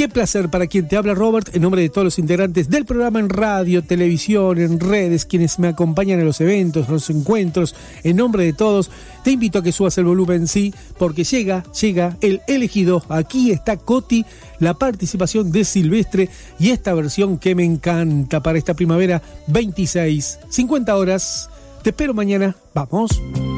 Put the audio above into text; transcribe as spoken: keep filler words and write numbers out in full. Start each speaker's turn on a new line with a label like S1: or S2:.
S1: Qué placer para quien te habla, Robert, en nombre de todos los integrantes del programa en radio, televisión, en redes, quienes me acompañan en los eventos, en los encuentros, en nombre de todos, te invito a que subas el volumen, sí, porque llega, llega el elegido. Aquí está Coti, la participación de Silvestre y esta versión que me encanta para esta primavera, veintiséis, cincuenta horas. Te espero mañana. Vamos.